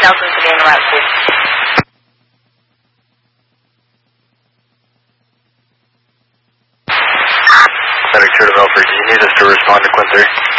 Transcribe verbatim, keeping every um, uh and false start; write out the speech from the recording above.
Nelson's to be in route two. Medic two to Milford, do you need us to respond to Quinn three?